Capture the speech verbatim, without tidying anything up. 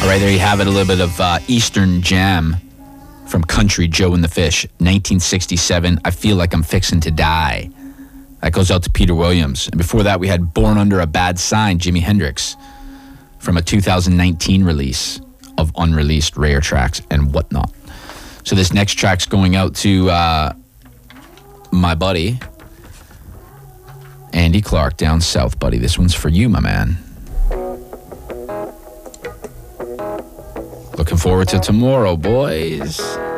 All right, there you have it. A little bit of uh, Eastern Jam from Country Joe and the Fish, nineteen sixty-seven. I Feel Like I'm Fixin' to Die. That goes out to Peter Williams. And before that, we had Born Under a Bad Sign, Jimi Hendrix, from a two thousand nineteen release of unreleased rare tracks and whatnot. So this next track's going out to uh, my buddy, Andy Clark, down south, buddy. This one's for you, my man. Looking forward to tomorrow, boys.